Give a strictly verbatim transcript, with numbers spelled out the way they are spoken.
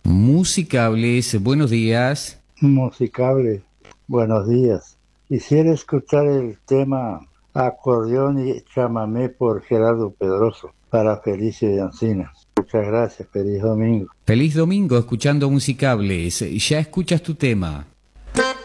Musicables, buenos días. Musicable, buenos días. Quisiera escuchar el tema Acordeón y Chamamé por Gerardo Pedroso para Felicio de Ancina. Muchas gracias, feliz domingo. Feliz domingo escuchando Musicables. Ya escuchas tu tema.